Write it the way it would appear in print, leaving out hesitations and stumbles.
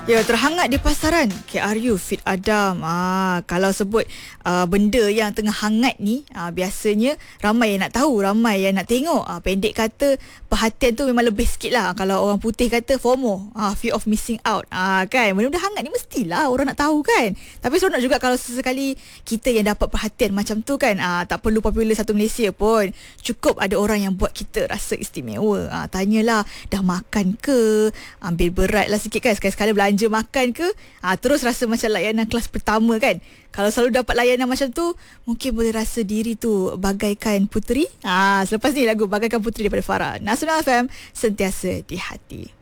Ya, terhangat di pasaran KRU Fit Adam. Kalau sebut benda yang tengah hangat ni, biasanya ramai yang nak tahu, ramai yang nak tengok. Pendek kata, perhatian tu memang lebih sikit lah. Kalau orang putih kata FOMO, fear of missing out. Kan, benda-benda hangat ni mestilah orang nak tahu kan. Tapi seronok juga kalau sesekali kita yang dapat perhatian macam tu kan. Tak perlu popular satu Malaysia pun. Cukup ada orang yang buat kita rasa istimewa. Tanyalah, dah makan ke? Ambil berat lah sikit kan. Sekali-sekala belanja makan ke, terus rasa macam layanan kelas pertama kan. Kalau selalu dapat layanan macam tu, mungkin boleh rasa diri tu bagaikan puteri. Selepas ni lagu Bagaikan Puteri daripada Farah. Nasional FM, sentiasa di hati.